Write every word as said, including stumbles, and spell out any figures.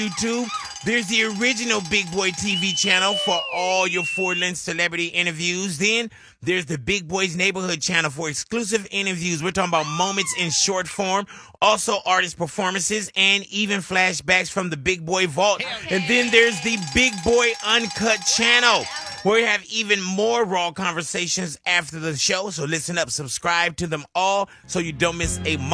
YouTube, there's the original Big Boy T V channel for all your full-length celebrity interviews. Then there's the Big Boys Neighborhood channel for exclusive interviews. We're talking about moments in short form, also artist performances, and even flashbacks from the Big Boy Vault. And then there's the Big Boy Uncut channel, where we have even more raw conversations after the show. So listen up, subscribe to them all so you don't miss a moment.